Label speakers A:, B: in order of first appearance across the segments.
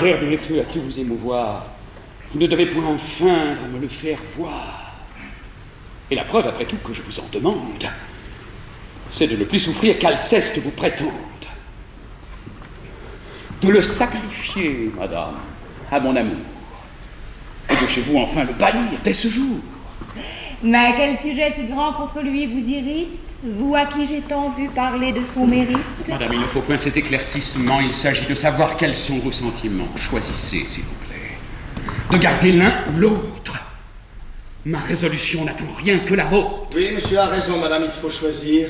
A: l'ardeur de mes feux a pu vous émouvoir, vous ne devez point feindre à me le faire voir. Et la preuve, après tout, que je vous en demande, c'est de ne plus souffrir qu'Alceste vous prétende. De le sacrifier, madame, à mon amour. Et de chez vous, enfin, le bannir dès ce jour.
B: Mais quel sujet si grand contre lui vous irrite, vous à qui j'ai tant vu parler de son mérite?
A: Madame, il ne faut point ces éclaircissements, il s'agit de savoir quels sont vos sentiments. Choisissez, s'il vous plaît, de garder l'un ou l'autre. Ma résolution n'attend rien que la vôtre.
C: Oui, monsieur a raison, madame, il faut choisir.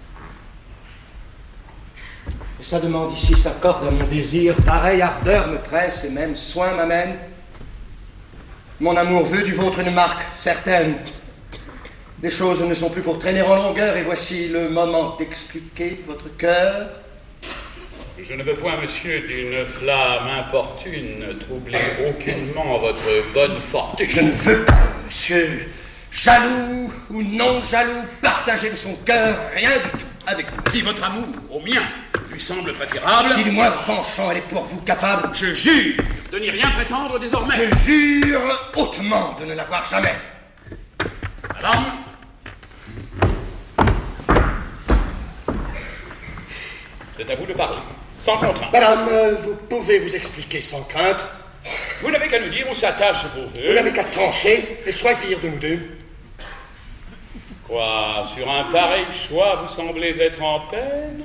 C: Et sa demande ici s'accorde à mon désir. Pareille ardeur me presse et même soin m'amène. Mon amour veut du vôtre une marque certaine. Les choses ne sont plus pour traîner en longueur, et voici le moment d'expliquer votre cœur.
A: Je ne veux point, monsieur, d'une flamme importune troubler aucunement votre bonne fortune.
C: Je ne veux pas, monsieur, jaloux ou non jaloux, partager de son cœur rien du tout avec vous.
A: Si votre amour au mien lui semble préférable...
C: Si du moindre penchant elle est pour vous capable...
A: Je jure de n'y rien prétendre désormais.
C: Je jure hautement de ne l'avoir jamais.
A: Madame, c'est à vous de parler, sans contrainte.
C: Madame, vous pouvez vous expliquer sans crainte.
A: Vous n'avez qu'à nous dire où s'attachent vos vœux.
C: Vous n'avez qu'à trancher et choisir de nous deux.
A: Quoi, sur un pareil choix, vous semblez être en peine?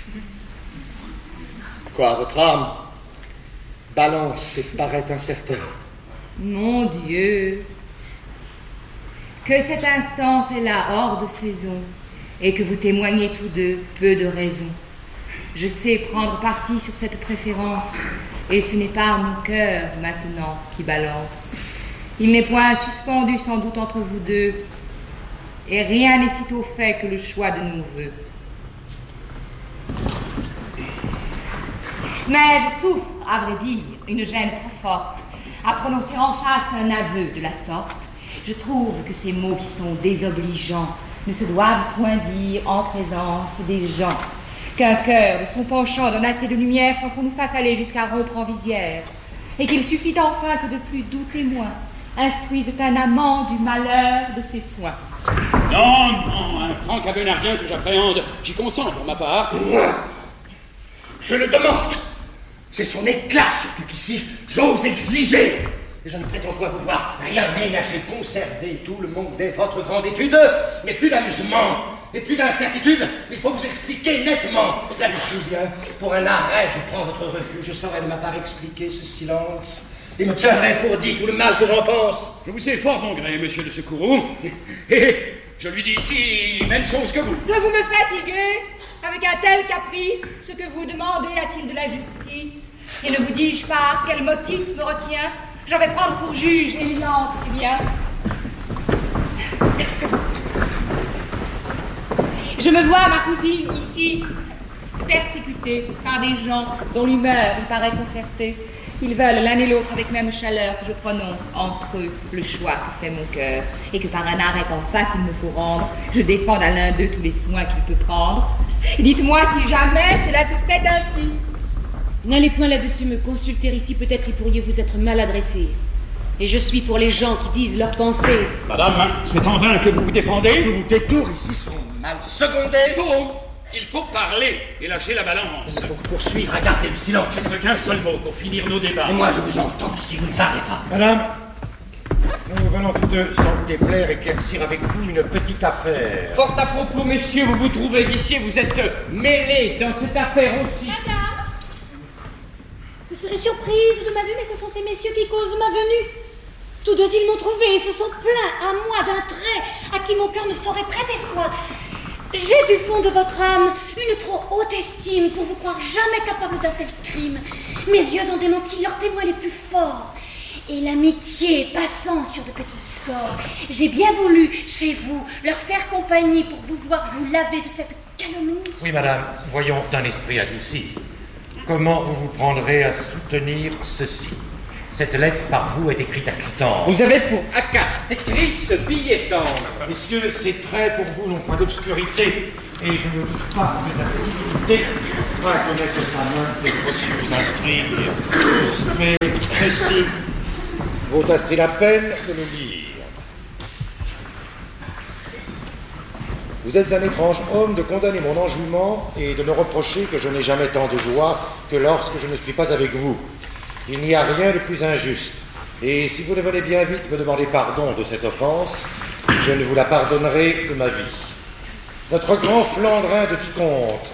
C: Quoi, votre âme balance et paraît incertaine.
B: Mon Dieu, que cette instance est là hors de saison, et que vous témoignez tous deux peu de raison. Je sais prendre parti sur cette préférence, et ce n'est pas mon cœur maintenant qui balance. Il n'est point suspendu sans doute entre vous deux, et rien n'est sitôt fait que le choix de nos vœux. Mais je souffre, à vrai dire, une gêne trop forte à prononcer en face un aveu de la sorte. Je trouve que ces mots qui sont désobligeants ne se doivent point dire en présence des gens, qu'un cœur de son penchant donne assez de lumière sans qu'on nous fasse aller jusqu'à rompre en visière, et qu'il suffit enfin que de plus doux témoins instruisent un amant du malheur de ses soins.
A: Non, non, un franc aveu n'a rien que j'appréhende. J'y consens pour ma part.
C: Moi, je le demande. C'est son éclat, surtout qu'ici, j'ose exiger. Et je ne prétends point vous voir rien ménager, conserver. Tout le monde est votre grande étude, mais plus d'amusement et plus d'incertitude. Il faut vous expliquer nettement. Là-dessus, bien, pour un arrêt, je prends votre refus. Je saurais de ma part expliquer ce silence et me tiendrai pour dit tout le mal que j'en pense.
A: Je vous sais fort bon gré, monsieur de Secours. Et je lui dis ici même chose que vous.
B: Vous me fatiguez. Avec un tel caprice, ce que vous demandez a-t-il de la justice? Et ne vous dis-je pas quel motif me retient? Je vais prendre pour juge et il entre qui vient. Je me vois, ma cousine, ici, persécutée par des gens dont l'humeur me paraît concertée. Ils veulent l'un et l'autre avec même chaleur que je prononce entre eux le choix que fait mon cœur, et que par un arrêt qu'en face il me faut rendre, je défende à l'un d'eux tous les soins qu'il peut prendre. Dites-moi si jamais cela se fait ainsi.
D: N'allez point là-dessus me consulter ici, peut-être y pourriez vous être mal adressé. Et je suis pour les gens qui disent leurs pensées.
A: Madame, c'est en vain que vous vous défendez.
C: Tous vos détours ici sont mal secondés.
A: Il faut parler et lâcher la balance.
C: Il faut poursuivre à garder le silence.
A: Je ne veux qu'un seul mot pour finir nos débats.
C: Et moi, je vous entends si vous ne parlez pas.
E: Madame, nous venons tous deux, sans vous déplaire, éclaircir avec vous une petite affaire.
F: Fort à propos, messieurs, vous vous trouvez ici et vous êtes mêlés dans cette affaire aussi.
D: Madame, vous serez surprise de ma vue, mais ce sont ces messieurs qui causent ma venue. Tous deux, ils m'ont trouvé et se sont plaints à moi d'un trait à qui mon cœur ne saurait prêter foi. J'ai du fond de votre âme une trop haute estime pour vous croire jamais capable d'un tel crime. Mes yeux ont démenti leurs témoins les plus forts. Et l'amitié passant sur de petits scores, j'ai bien voulu, chez vous, leur faire compagnie pour vous voir vous laver de cette calomnie.
E: Oui, madame, voyons d'un esprit adouci. Comment vous vous prendrez à soutenir ceci? Cette lettre par vous est écrite à Clitandre.
F: Vous avez pour Acaste écrit ce billet tendre.
E: Messieurs, ces traits pour vous n'ont point d'obscurité, et je ne doute pas de sa civilité, pas connaître sa main, c'est reçu vous instruire. Mais vaut assez la peine de le lire. Vous êtes un étrange homme de condamner mon enjouement et de me reprocher que je n'ai jamais tant de joie que lorsque je ne suis pas avec vous. Il n'y a rien de plus injuste. Et si vous ne venez bien vite me demander pardon de cette offense, je ne vous la pardonnerai de ma vie. Notre grand Flandrin de vicomte,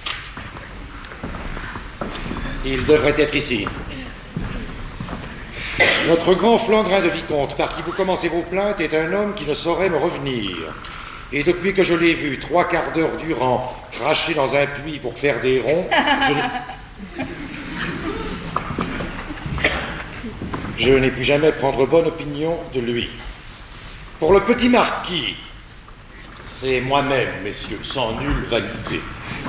E: il devrait être ici. Notre grand Flandrin de vicomte, par qui vous commencez vos plaintes, est un homme qui ne saurait me revenir. Et depuis que je l'ai vu 3/4 d'heure durant cracher dans un puits pour faire des ronds, je n'ai pu jamais prendre bonne opinion de lui. Pour le petit marquis, c'est moi-même, messieurs, sans nulle vanité.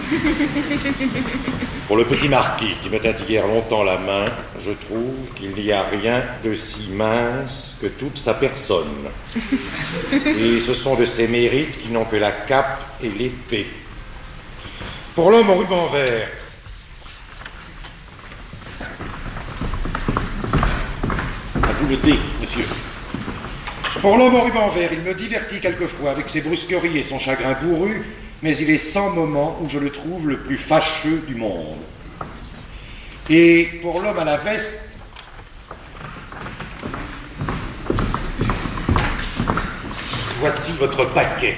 E: Pour le petit marquis qui me tint hier longtemps la main, je trouve qu'il n'y a rien de si mince que toute sa personne. Et ce sont de ses mérites qui n'ont que la cape et l'épée. Pour l'homme au ruban vert, à vous le dé, monsieur. Pour l'homme au ruban vert, il me divertit quelquefois avec ses brusqueries et son chagrin bourru, mais il est sans moment où je le trouve le plus fâcheux du monde. Et pour l'homme à la veste, voici votre paquet.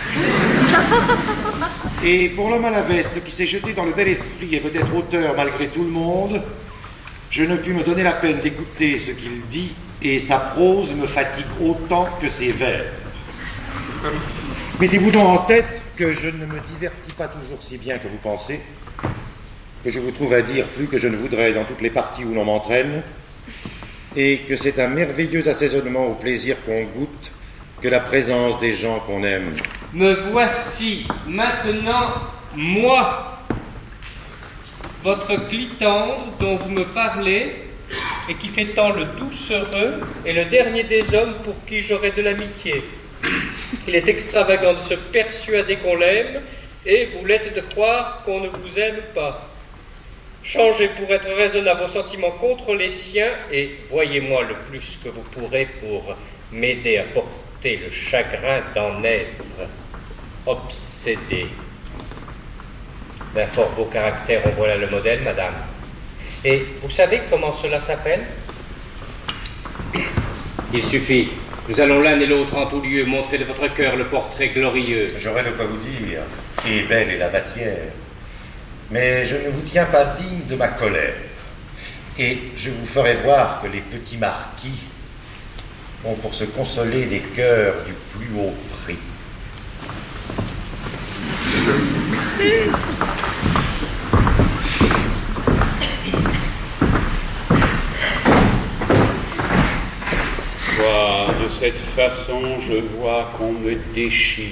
E: Et pour l'homme à la veste qui s'est jeté dans le bel esprit et veut être auteur malgré tout le monde, je ne puis me donner la peine d'écouter ce qu'il dit, et sa prose me fatigue autant que ses vers. Mettez-vous donc en tête que je ne me divertis pas toujours si bien que vous pensez, que je vous trouve à dire plus que je ne voudrais dans toutes les parties où l'on m'entraîne, et que c'est un merveilleux assaisonnement au plaisir qu'on goûte que la présence des gens qu'on aime.
F: Me voici maintenant, moi, votre clitandre dont vous me parlez, et qui fait tant le doucereux, est le dernier des hommes pour qui j'aurai de l'amitié. Il est extravagant de se persuader qu'on l'aime, et vous l'êtes de croire qu'on ne vous aime pas. Changez pour être raisonnable vos sentiments contre les siens, et voyez-moi le plus que vous pourrez pour m'aider à porter le chagrin d'en être obsédé. D'un fort beau caractère, en voilà le modèle, madame. Et vous savez comment cela s'appelle? Il suffit. Nous allons l'un et l'autre en tout lieu montrer de votre cœur le portrait glorieux.
E: J'aurais de quoi vous dire, et belle est la matière. Mais je ne vous tiens pas digne de ma colère. Et je vous ferai voir que les petits marquis ont pour se consoler des cœurs du plus haut prix.
A: De cette façon, je vois qu'on me déchire.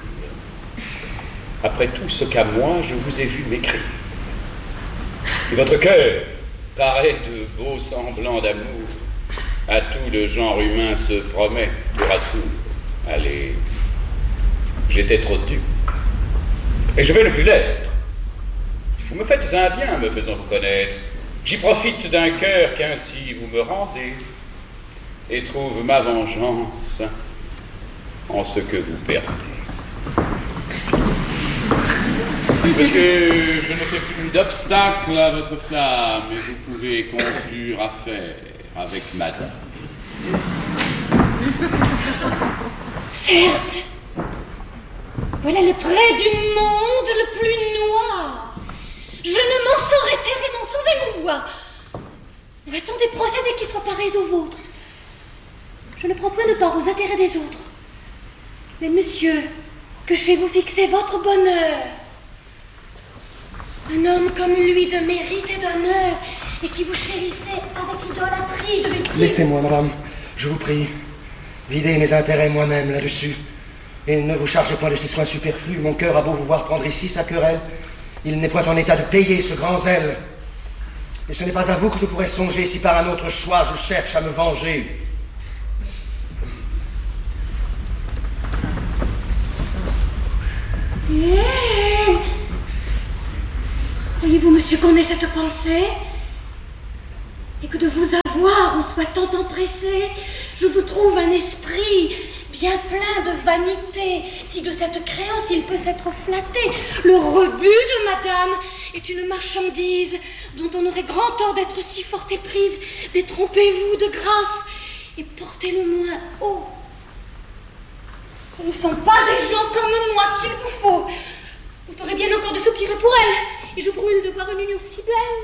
A: Après tout ce qu'à moi, je vous ai vu m'écrire. Et votre cœur paraît de beaux semblants d'amour. À tout le genre humain se promet, tour à tour. Allez, j'étais trop dur. Et je vais ne plus l'être. Vous me faites un bien me faisant vous connaître. J'y profite d'un cœur qu'ainsi vous me rendez. Et trouve ma vengeance en ce que vous perdez. Parce que je ne fais plus d'obstacle à votre flamme, et vous pouvez conclure affaire avec madame.
D: Certes, voilà le trait du monde le plus noir. Je ne m'en saurais taire et non sans émouvoir. Va-t-on des procédés qui soient pareils aux vôtres? Je ne prends point de part aux intérêts des autres. Mais monsieur, que chez vous fixez votre bonheur. Un homme comme lui de mérite et d'honneur, et qui vous chérissait avec idolâtrie, devait-il...
C: Laissez-moi, madame, je vous prie. Videz mes intérêts moi-même là-dessus. Et ne vous chargez point de ces soins superflus. Mon cœur a beau vous voir prendre ici sa querelle, il n'est point en état de payer ce grand zèle. Et ce n'est pas à vous que je pourrais songer si par un autre choix je cherche à me venger.
D: Croyez-vous, monsieur, qu'on ait cette pensée? et que de vous avoir en soit tant empressé. Je vous trouve un esprit bien plein de vanité. Si de cette créance il peut s'être flatté, le rebut de madame est une marchandise dont on aurait grand tort d'être si fort éprise. Détrompez-vous de grâce et portez-le moins haut. Ce ne sont pas des gens comme moi qu'il vous faut. Vous ferez bien encore de soupirer pour elle, et je brûle de voir une union si belle.